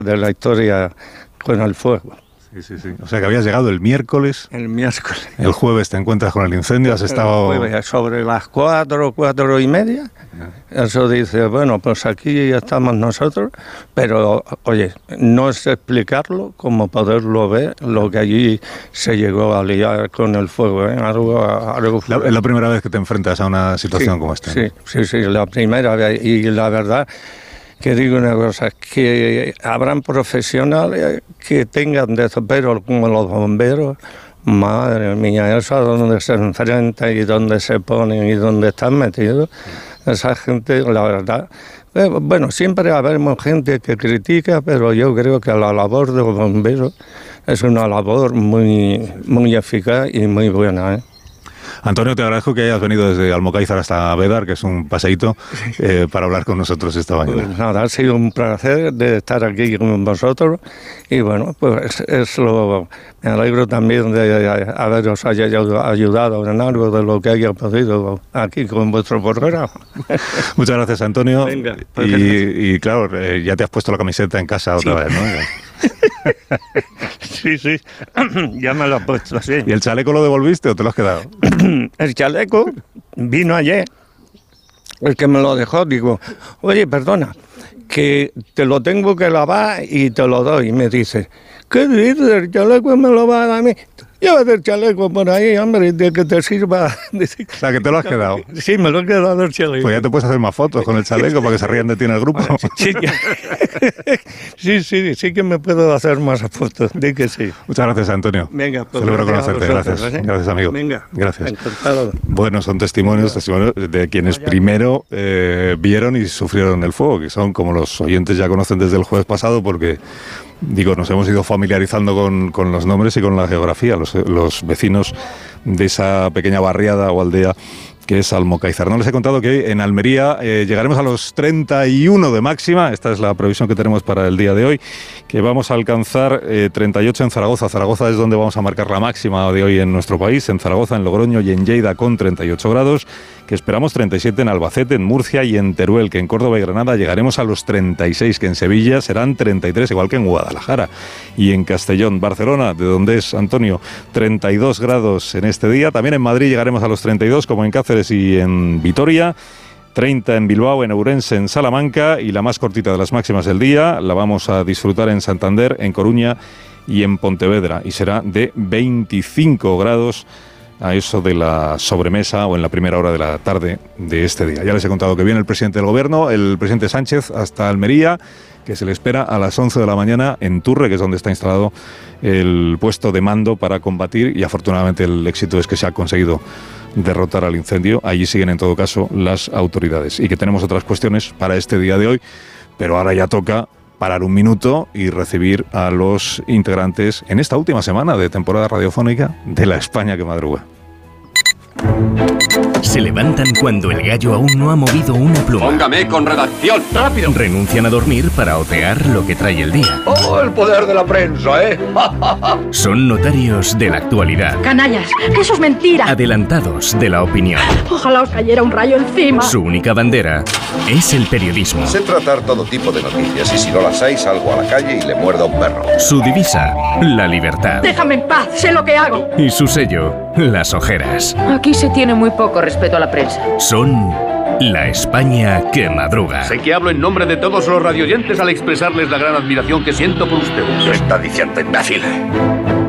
de la historia con el fuego. Sí. O sea que habías llegado el miércoles. El miércoles. El jueves te encuentras con el incendio, has estado... El jueves, sobre las 4:30. Eso dice, bueno, pues aquí estamos nosotros, pero, oye, no es explicarlo como poderlo ver, lo que allí se llegó a liar con el fuego, ¿eh? Es la primera vez que te enfrentas a una situación como esta. Sí, la primera vez, y la verdad... que digo una cosa, que habrán profesionales que tengan desespero como los bomberos, madre mía, eso a donde se enfrentan y donde se ponen y donde están metidos, esa gente, la verdad, bueno, siempre habremos gente que critica, pero yo creo que la labor de los bomberos es una labor muy, muy eficaz y muy buena, ¿eh? Antonio, te agradezco que hayas venido desde Almocáizar hasta Bédar, que es un paseíto, para hablar con nosotros esta mañana. Pues nada, ha sido un placer de estar aquí con vosotros y bueno, pues me alegro también de haberos ayudado en algo de lo que haya podido aquí con vuestro programa. Muchas gracias, Antonio. Venga, y claro, ya te has puesto la camiseta en casa otra vez, ¿no? Sí, ya me lo he puesto, sí. ¿Y el chaleco lo devolviste o te lo has quedado? El chaleco vino ayer, el que me lo dejó, digo, oye, perdona, que te lo tengo que lavar y te lo doy. Y me dice, ¿qué dices? El chaleco me lo va a dar a mí. Llévate el chaleco por ahí, hombre, de que te sirva. O sea, que te lo has quedado. Sí, me lo he quedado el chaleco. Pues ya te puedes hacer más fotos con el chaleco para que se rían de ti en el grupo. Sí que me puedo hacer más fotos, di que sí. Muchas gracias, Antonio. Venga, pues celebro conocerte, gracias. Gracias, amigo. Venga, gracias. Encantado. Bueno, son testimonios de quienes primero vieron y sufrieron el fuego, que son, como los oyentes ya conocen desde el jueves pasado, porque... Digo, nos hemos ido familiarizando con los nombres y con la geografía, los vecinos de esa pequeña barriada o aldea que es Almocáizar. No les he contado que en Almería llegaremos a los 31 de máxima, esta es la previsión que tenemos para el día de hoy, que vamos a alcanzar 38 en Zaragoza. Zaragoza es donde vamos a marcar la máxima de hoy en nuestro país, en Zaragoza, en Logroño y en Lleida con 38 grados, que esperamos 37 en Albacete, en Murcia y en Teruel, que en Córdoba y Granada llegaremos a los 36, que en Sevilla serán 33, igual que en Guadalajara, y en Castellón, Barcelona, de donde es Antonio, 32 grados en este día. También en Madrid llegaremos a los 32, como en Cáceres y en Vitoria, 30 en Bilbao, en Ourense, en Salamanca, y la más cortita de las máximas del día la vamos a disfrutar en Santander, en Coruña y en Pontevedra, y será de 25 grados a eso de la sobremesa o en la primera hora de la tarde de este día. Ya les he contado que viene el presidente del gobierno, el presidente Sánchez, hasta Almería, que se le espera a las 11 de la mañana en Turre, que es donde está instalado el puesto de mando para combatir, y afortunadamente el éxito es que se ha conseguido derrotar al incendio. Allí siguen en todo caso las autoridades, y que tenemos otras cuestiones para este día de hoy, pero ahora ya toca parar un minuto y recibir a los integrantes en esta última semana de temporada radiofónica de La España que madruga. Se levantan cuando el gallo aún no ha movido una pluma. Póngame con redacción, rápido. Renuncian a dormir para otear lo que trae el día. ¡Oh, el poder de la prensa, eh! Son notarios de la actualidad. Canallas, que eso es mentira. Adelantados de la opinión. Ojalá os cayera un rayo encima. Su única bandera es el periodismo. Sé tratar todo tipo de noticias y si no las hay salgo a la calle y le muerdo a un perro. Su divisa, la libertad. Déjame en paz, sé lo que hago. Y su sello, las ojeras. Aquí se tiene muy poco respeto a la prensa. Son La España que madruga. Sé que hablo en nombre de todos los radioyentes al expresarles la gran admiración que siento por ustedes. ¿Qué está diciendo, imbécil?